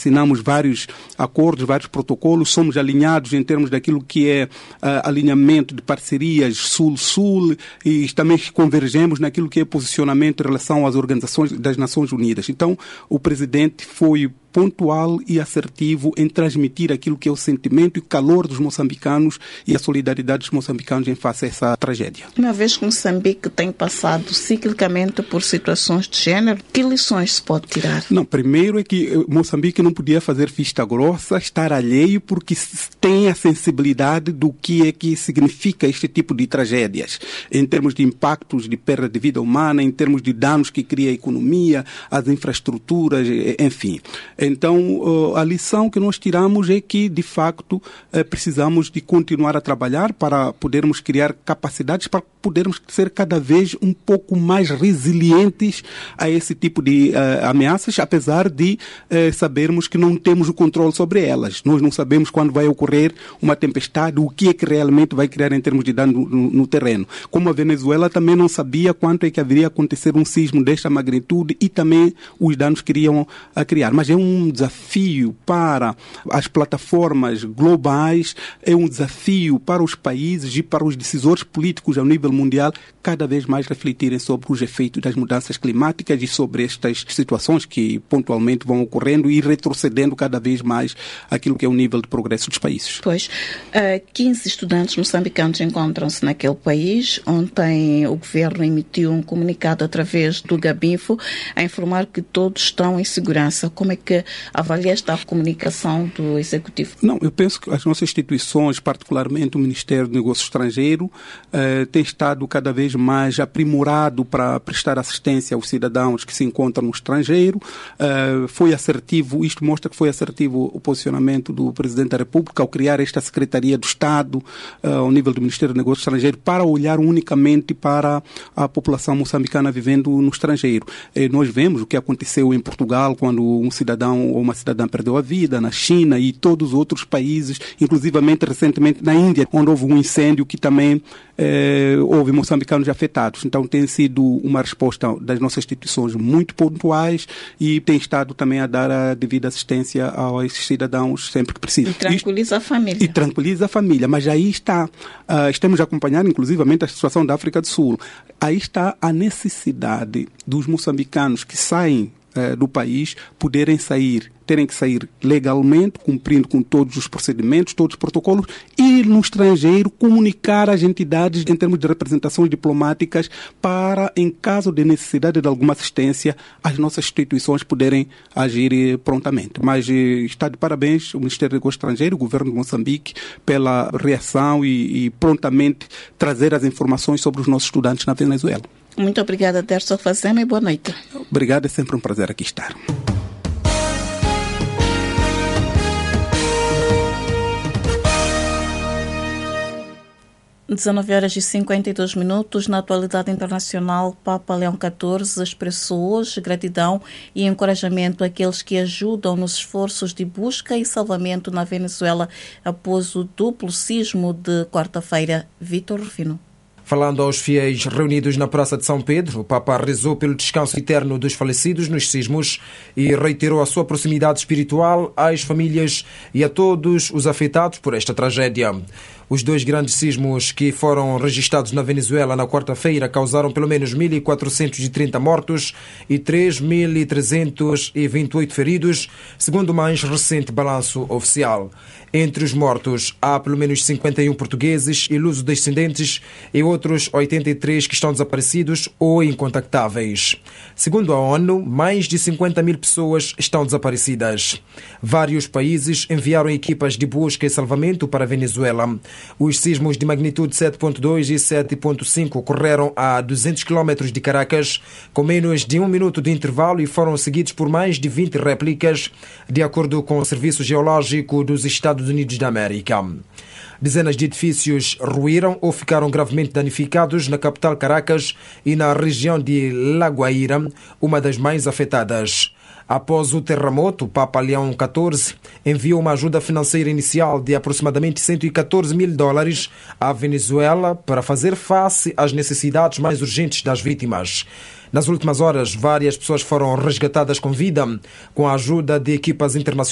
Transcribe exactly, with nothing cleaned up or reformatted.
assinamos vários acordos, vários protocolos, somos alinhados em termos daquilo que é uh, alinhamento de parcerias Sul-Sul e também convergemos naquilo que é posicionamento em relação às organizações das Nações Unidas. Então, o presidente foi pontual e assertivo em transmitir aquilo que é o sentimento e o calor dos moçambicanos e a solidariedade dos moçambicanos em face a essa tragédia. Uma vez que Moçambique tem passado ciclicamente por situações de género, que lições se pode tirar? Não, primeiro é que Moçambique não podia fazer vista grossa, estar alheio, porque tem a sensibilidade do que é que significa este tipo de tragédias, em termos de impactos de perda de vida humana, em termos de danos que cria a economia, as infraestruturas, enfim. Então, a lição que nós tiramos é que, de facto, precisamos de continuar a trabalhar para podermos criar capacidades, para podermos ser cada vez um pouco mais resilientes a esse tipo de uh, ameaças, apesar de uh, sabermos que não temos o controle sobre elas. Nós não sabemos quando vai ocorrer uma tempestade, o que é que realmente vai criar em termos de dano no, no terreno. Como a Venezuela também não sabia quanto é que haveria acontecer um sismo desta magnitude e também os danos que iriam a criar. Mas é um desafio para as plataformas globais, é um desafio para os países e para os decisores políticos ao nível mundial cada vez mais refletirem sobre os efeitos das mudanças climáticas e sobre estas situações que pontualmente vão ocorrendo e retrocedendo cada vez mais aquilo que é o nível de progresso dos países. Pois, uh, quinze estudantes moçambicanos encontram-se naquele país. Ontem o governo emitiu um comunicado através do Gabinfo a informar que todos estão em segurança. Como é que avalia esta comunicação do Executivo? Não, eu penso que as nossas instituições, particularmente o Ministério do Negócio Estrangeiro, uh, tem estado cada vez mais aprimorado para prestar assistência aos cidadãos que se encontram no estrangeiro. Uh, foi assertivo, isto mostra que foi assertivo o posicionamento do Presidente da República ao criar esta Secretaria do Estado uh, ao nível do Ministério do Negócio Estrangeiro para olhar unicamente para a população moçambicana vivendo no estrangeiro. E nós vemos o que aconteceu em Portugal quando um cidadão ou uma cidadã perdeu a vida, na China e todos os outros países, inclusivamente recentemente na Índia, onde houve um incêndio que também eh, houve moçambicanos afetados. Então tem sido uma resposta das nossas instituições muito pontuais e tem estado também a dar a devida assistência aos cidadãos sempre que precisam. E tranquiliza Isto, a família. E tranquiliza a família, mas aí está, uh, estamos a acompanhar inclusivamente a situação da África do Sul. Aí está a necessidade dos moçambicanos que saem uh, do país poderem sair, terem que sair legalmente, cumprindo com todos os procedimentos, todos os protocolos, e no estrangeiro comunicar às entidades em termos de representações diplomáticas para, em caso de necessidade de alguma assistência, as nossas instituições poderem agir prontamente. Mas está de parabéns o Ministério do Negócio Estrangeiro, o Governo de Moçambique, pela reação e, e prontamente trazer as informações sobre os nossos estudantes na Venezuela. Muito obrigada, Derso Fazema, e boa noite. Obrigado, é sempre um prazer aqui estar. dezenove horas e cinquenta e dois minutos. Na atualidade internacional, Papa Leão catorze expressou hoje gratidão e encorajamento àqueles que ajudam nos esforços de busca e salvamento na Venezuela após o duplo sismo de quarta-feira. Vítor Rufino. Falando aos fiéis reunidos na Praça de São Pedro, o Papa rezou pelo descanso eterno dos falecidos nos sismos e reiterou a sua proximidade espiritual às famílias e a todos os afetados por esta tragédia. Os dois grandes sismos que foram registrados na Venezuela na quarta-feira causaram pelo menos mil quatrocentos e trinta mortos e três mil trezentos e vinte e oito feridos, segundo o mais recente balanço oficial. Entre os mortos, há pelo menos cinquenta e um portugueses e luso-descendentes e outros oitenta e três que estão desaparecidos ou incontactáveis. Segundo a ONU, mais de cinquenta mil pessoas estão desaparecidas. Vários países enviaram equipas de busca e salvamento para a Venezuela. Os sismos de magnitude sete ponto dois e sete ponto cinco ocorreram a duzentos quilómetros de Caracas, com menos de um minuto de intervalo, e foram seguidos por mais de vinte réplicas, de acordo com o Serviço Geológico dos Estados Unidos da América. Dezenas de edifícios ruíram ou ficaram gravemente danificados na capital Caracas e na região de La Guaira, uma das mais afetadas. Após o terremoto, o Papa Leão catorze enviou uma ajuda financeira inicial de aproximadamente cento e catorze mil dólares à Venezuela para fazer face às necessidades mais urgentes das vítimas. Nas últimas horas, várias pessoas foram resgatadas com vida com a ajuda de equipas internacionais